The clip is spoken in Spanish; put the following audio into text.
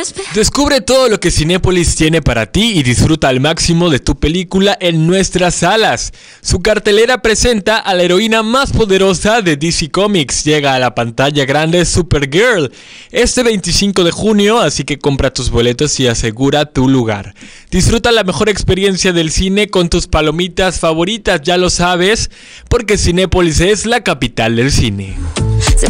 Descubre todo lo que Cinépolis tiene para ti y disfruta al máximo de tu película en nuestras salas. Su cartelera presenta a la heroína más poderosa de DC Comics. Llega a la pantalla grande Supergirl este 25 de junio, así que compra tus boletos y asegura tu lugar. Disfruta la mejor experiencia del cine con tus palomitas favoritas, ya lo sabes, porque Cinépolis es la capital del cine.